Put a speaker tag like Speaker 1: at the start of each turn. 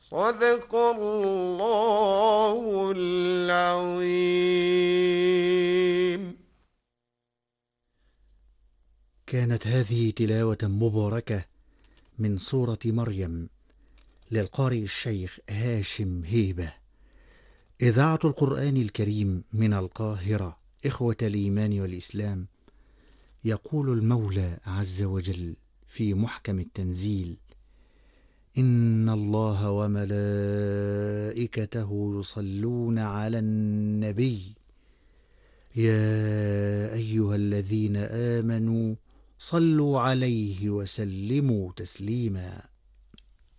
Speaker 1: صدق الله العظيم.
Speaker 2: كانت هذه تلاوة مباركة من سورة مريم للقارئ الشيخ هاشم هيبة، إذاعة القرآن الكريم من القاهرة. إخوة الإيمان والإسلام، يقول المولى عز وجل في محكم التنزيل: إن الله وملائكته يصلون على النبي يا أيها الذين آمنوا صلوا عليه وسلموا تسليما.